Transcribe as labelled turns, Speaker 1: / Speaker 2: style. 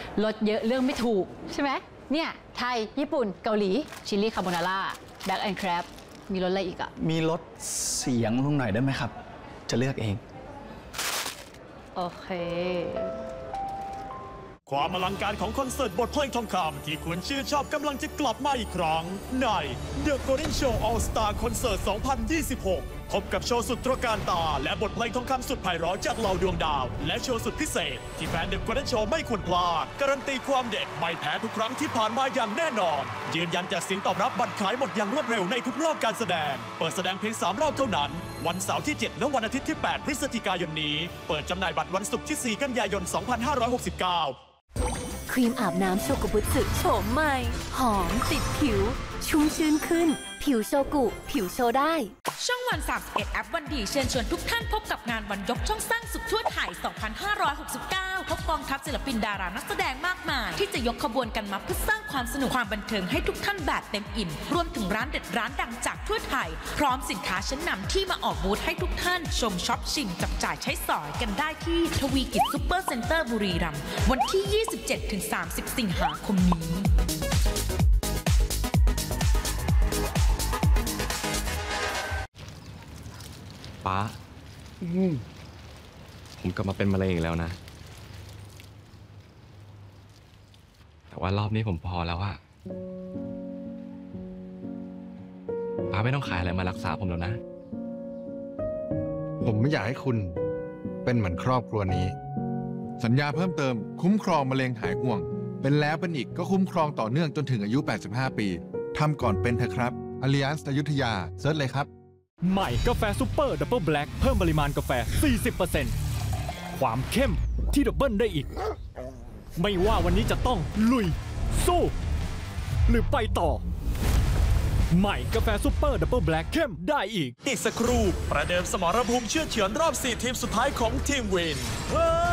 Speaker 1: ลดเยอะเรื่องไม่ถูกใช่ไหมเนี่ยไทยญี่ปุ่นเกาหลีชิลลี่คาโบนาร่าแบ็กแอนด์แครบมีรสอะไรอีกอะ
Speaker 2: มีลดเสียงลงหน่อยได้ไหมครับจะเลือกเอง
Speaker 1: โอเค
Speaker 3: ความอลังการของคอนเสิร์ตบทเพลงทองคำที่คุณชื่นชอบกำลังจะกลับมาอีกครั้งใน The Golden Show All Star Concert 2026 พบกับโชว์สุดตระการตาและบทเพลงทองคำสุดไพเราะจากเหล่าดวงดาวและโชว์สุดพิเศษที่แฟน The Golden Show ไม่ควรพลาดการันตีความเด็ดไม่แพ้ทุกครั้งที่ผ่านมาอย่างแน่นอนยืนยันจากเสียงตอบรับบัตรขายหมดอย่างรวดเร็วในทุกรอบการแสดงเปิดแสดงเพียง3 รอบเท่านั้นวันเสาร์ที่7และวันอาทิตย์ที่8พฤศจิกายนนี้เปิดจำหน่ายบัตรวันศุกร์ที่4กันยายน2569
Speaker 4: ครีมอาบน้ำโชกุบุสึโฉมใหม่หอมติดผิวชุ่มชื้นขึ้นผิวโชกุผิวโชได้
Speaker 5: ช่องวัน31แอปวันดีเชิญชวนทุกท่านพบกับงานวันยกช่องสร้างสุขทั่วไทย 2569 พบกองทัพศิลปินดารานักแสดงมากมายที่จะยกขบวนกันมาเพื่อสร้างความสนุกความบันเทิงให้ทุกท่านแบบเต็มอิ่มรวมถึงร้านเด็ดร้านดังจากทั่วไทยพร้อมสินค้าชั้นนำที่มาออกบูธให้ทุกท่านชมช็อปชิมจับจ่ายใช้สอยกันได้ที่ทวีกิจซุปเปอร์เซ็นเตอร์บุรีรัมย์วันที่ 27-30 สิงหาคมนี้
Speaker 6: ป้าผมกลับมาเป็นมะเร็งอีกแล้วนะแต่ว่ารอบนี้ผมพอแล้วอะป้าไม่ต้องขายอะไรมารักษาผมแล้วนะ
Speaker 7: ผมไม่อยากให้คุณเป็นเหมือนครอบครัวนี้สัญญาเพิ่มเติมคุ้มครองมะเร็งหายห่วงเป็นแล้วเป็นอีกก็คุ้มครองต่อเนื่องจนถึงอายุ 85 ปีทำก่อนเป็นเถอะครับ Allianz อยุธยาเซิร์ชเลยครับ
Speaker 8: ใหม่กาแฟซุปเปอร์ดับเบิลแบล็คเพิ่มปริมาณกาแฟ 40% ความเข้มที่ดับเบิลได้อีกไม่ว่าวันนี้จะต้องลุยสู้หรือไปต่อใหม่กาแฟซุปเปอร์ดับเบิลแบล็คเข้มได้อีก
Speaker 3: สักครู่ประเดิมสมรภูมิเชื่อเฉือนรอบ4ทีมสุดท้ายของทีมวิน